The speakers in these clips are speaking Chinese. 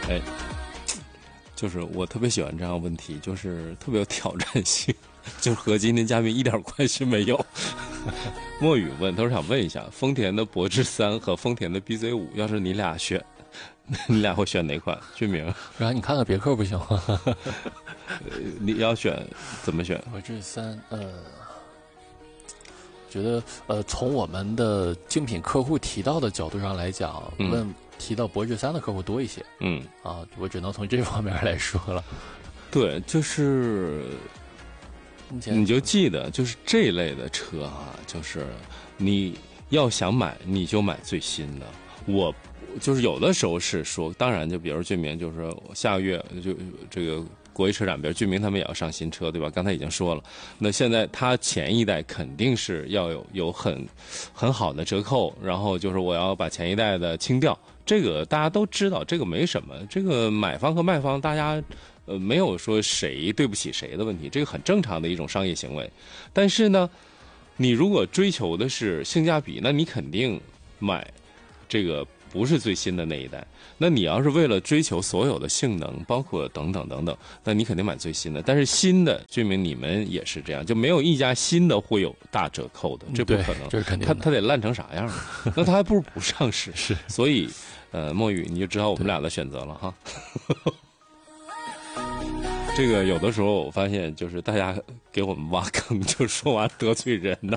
哎，就是我特别喜欢这样的问题，就是特别有挑战性，就是和今天嘉宾一点关系没有。墨雨问，他说想问一下，丰田的博智3和丰田的 BZ5，要是你俩选，你俩会选哪款？俊明， 然后你看看别克不行吗？ 你要选怎么选？ 博智3，觉得从我们的竞品客户提到的角度上来讲，提到博智3的客户多一些。我只能从这方面来说了。 对，就是你就记得，就是这类的车啊，就是你要想买，你就买最新的。我就是有的时候是说，当然就比如俊明，就是下个月就这个国际车展，比如俊明他们也要上新车，对吧？刚才已经说了，那现在它前一代肯定是要有很好的折扣，然后就是我要把前一代的清掉，这个大家都知道，这个没什么，这个买方和卖方大家没有说谁对不起谁的问题，这个很正常的一种商业行为。但是呢，你如果追求的是性价比，那你肯定买这个不是最新的那一代。那你要是为了追求所有的性能，包括等等等等，那你肯定买最新的。但是新的，证明你们也是这样，就没有一家新的会有大折扣的，这不可能。 这是肯定的。 它得烂成啥样？那它还不如不上市。 是， 所以墨雨你就知道我们俩的选择了哈。这个有的时候我发现，就是大家给我们挖坑，就说完得罪人呢。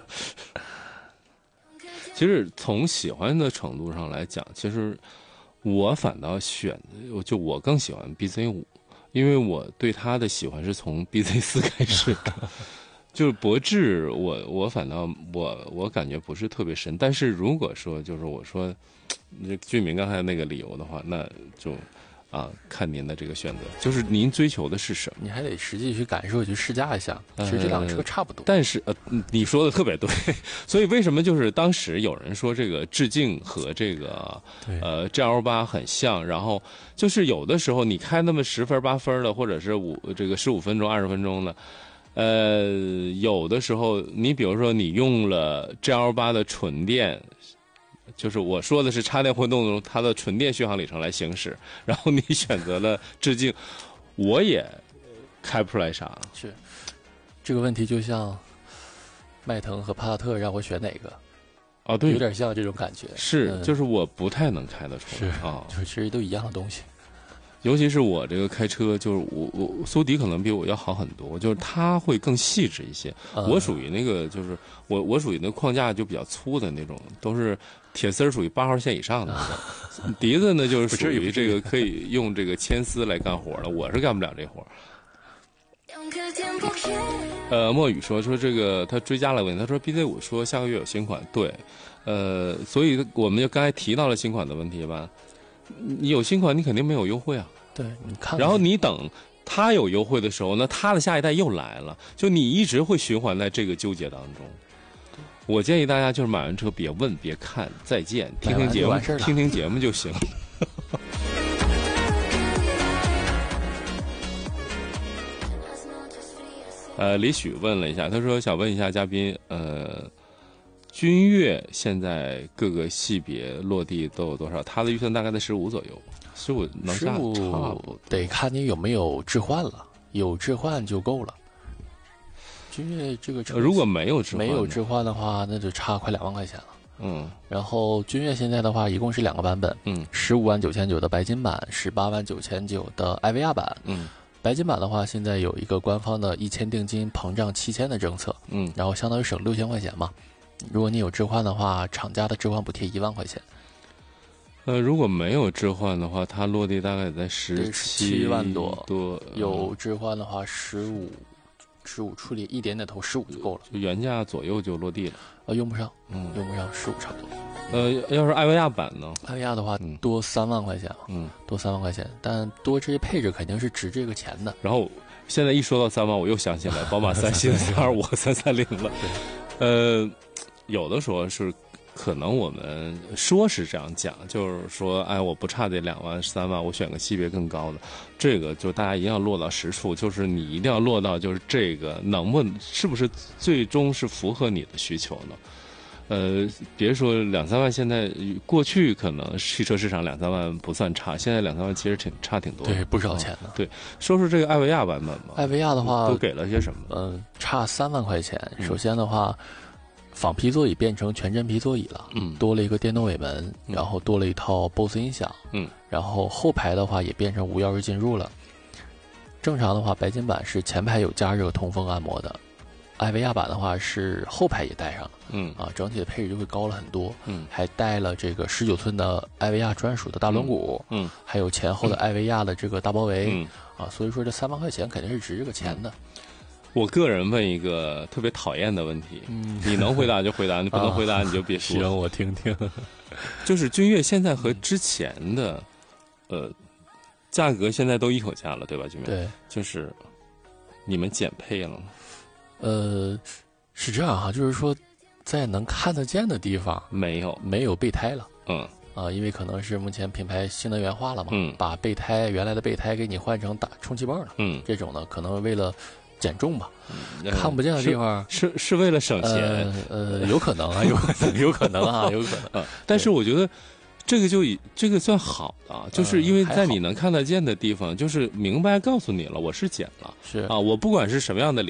其实从喜欢的程度上来讲，其实我反倒就我更喜欢 BZ5， 因为我对它的喜欢是从 BZ4 开始的。就是博智，我反倒我感觉不是特别深。但是如果说就是我说，俊明刚才那个理由的话，那就。看您的这个选择，就是您追求的是什么？ 你还得实际去感受、去试驾一下。其实这两个车差不多。 但是你说的特别对，所以为什么就是当时有人说这个致敬和这个GL8很像，然后就是有的时候你开那么10分8分的，或者是15分钟20分钟的，有的时候你比如说你用了 GL8的纯电。就是我说的是插电混动它的纯电续航里程来行驶，然后你选择了致敬，我也开不出来啥。 是这个问题就像迈腾和帕萨特让我选哪个对， 有点像这种感觉。 是，就是我不太能开得出来就是其实都一样的东西。 尤其是我这个开车，就是我苏迪可能比我要好很多，就是它会更细致一些。我属于那个就是我属于那框架就比较粗的那种，都是铁丝属于8号线以上的那种。笛子呢就是属于这个可以用这个铅丝来干活的，我是干不了这活。墨雨说这个他追加了问题，他说 BZ5 说下个月有新款，对，所以我们就刚才提到了新款的问题吧。你有新款，你肯定没有优惠啊。 对，你看。 然后你等它有优惠的时候，那它的下一代又来了，就你一直会循环在这个纠结当中。我建议大家就是买完车别问别看，再见，听听节目就行。李许问了一下，他说想问一下嘉宾，君越现在各个系别落地都有多少？他的预算大概在15左右，15能下，差不多。 得看你有没有置换了，有置换就够了。君越这个车如果没有置换的话，那就差快2万块钱了。然后君越现在的话，一共是2个版本，15.999万的白金版，18.999万的艾维亚版。白金版的话，现在有一个官方的1000定金膨胀7000的政策，然后相当于省6000块钱嘛。如果你有置换的话，厂家的置换补贴1万块钱。 如果没有置换的话，它落地大概在17 万多。有置换的话，15处理一点点头，15就够了， 就原价左右就落地了。 用不上，15差不多。 要是艾维亚版呢？ 艾维亚的话多3万块钱，多3万块钱，但多这些配置肯定是值这个钱的。 然后现在一说到3万，我又想起来宝马3系的225和330了。有的时候是可能我们说是这样讲，就是说，我不差这2万3万，我选个级别更高的，这个就大家一定要落到实处，就是你一定要落到就是这个是不是最终是符合你的需求呢？ 别说2-3万，现在过去可能汽车市场2-3万不算差，现在2-3万其实差挺多的， 对，不少钱呢。 对，说说这个艾维亚版本吧。 艾维亚的话都给了些什么？ 差3万块钱。首先的话，仿皮座椅变成全真皮座椅了，多了一个电动尾门，然后多了一套 BOSE 音响，然后后排的话也变成无钥匙进入了。正常的话，白金版是前排有加热、通风、按摩的，艾维亚版的话是后排也带上了，整体的配置就会高了很多，还带了这个19寸的艾维亚专属的大轮毂，还有前后的艾维亚的这个大包围，所以说这3万块钱肯定是值这个钱的。 我个人问一个特别讨厌的问题，你能回答就回答，你不能回答你就别说。 行，我听听。 就是君越现在和之前的，价格现在都一口价了，对吧？君越？ 对， 就是你们减配了吗？ 是这样哈，就是说，在能看得见的地方没有备胎了。因为可能是目前品牌新能源化了嘛，把原来的备胎给你换成大充气泵了。这种呢，可能为了减重吧，看不见的地方是为了省钱， 有可能啊，有可能啊。 但是我觉得这个算好的，就是因为在你能看得见的地方，就是明白告诉你了，我是减了， 是啊，我不管是什么样的